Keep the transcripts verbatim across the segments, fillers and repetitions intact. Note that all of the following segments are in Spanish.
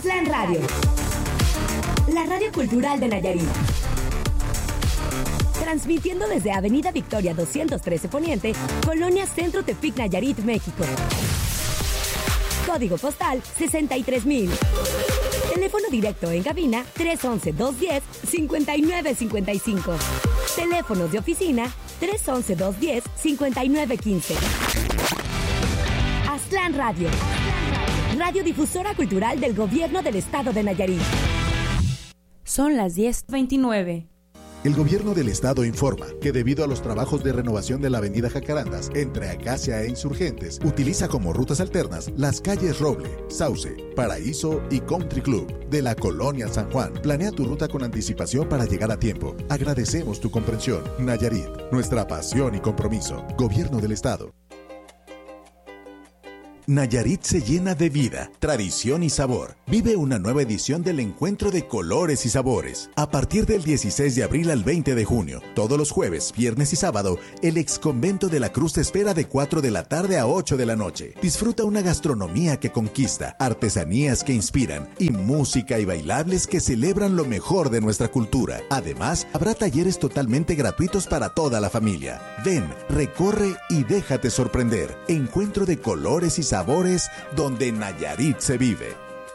Aztlán Radio, la radio cultural de Nayarit. Transmitiendo desde Avenida Victoria doscientos trece Poniente, Colonia Centro Tepic, Nayarit, México. Código postal sesenta y tres mil. Teléfono directo en cabina tres once, dos diez, cincuenta y nueve cincuenta y cinco. Teléfonos de oficina tres once, dos diez, cincuenta y nueve quince. Aztlán Radio, radiodifusora cultural del Gobierno del Estado de Nayarit. Son las diez veintinueve. El Gobierno del Estado informa que debido a los trabajos de renovación de la avenida Jacarandas entre Acacia e Insurgentes, utiliza como rutas alternas las calles Roble, Sauce, Paraíso y Country Club de la Colonia San Juan. Planea tu ruta con anticipación para llegar a tiempo. Agradecemos tu comprensión. Nayarit, nuestra pasión y compromiso. Gobierno del Estado. Nayarit se llena de vida, tradición y sabor. Vive una nueva edición del Encuentro de Colores y Sabores. A partir del dieciséis de abril al veinte de junio, todos los jueves, viernes y sábado, el exconvento de la Cruz te espera de cuatro de la tarde a ocho de la noche. Disfruta una gastronomía que conquista, artesanías que inspiran y música y bailables que celebran lo mejor de nuestra cultura. Además, habrá talleres totalmente gratuitos para toda la familia. Ven, recorre y déjate sorprender. Encuentro de Colores y Sabores. Sabores donde Nayarit se vive.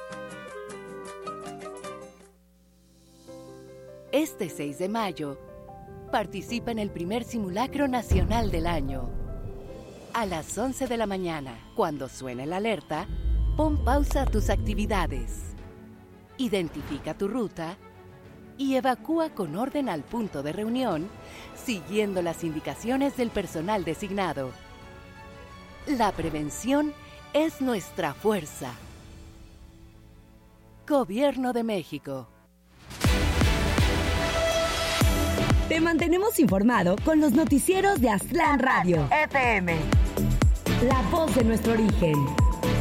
Este seis de mayo, participa en el primer simulacro nacional del año. A las once de la mañana, cuando suene la alerta, pon pausa a tus actividades. Identifica tu ruta y evacúa con orden al punto de reunión, siguiendo las indicaciones del personal designado. La prevención es nuestra fuerza. Gobierno de México. Te mantenemos informado con los noticieros de Aztlán Radio. F M. La voz de nuestro origen.